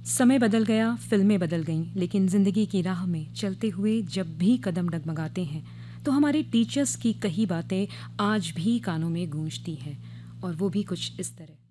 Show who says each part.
Speaker 1: समय बदल गया, फिल्में बदल गईं, लेकिन ज़िंदगी की राह में चलते हुए जब भी कदम डगमगाते हैं तो हमारे टीचर्स की कही बातें आज भी कानों में गूंजती हैं, और वो भी कुछ इस तरह।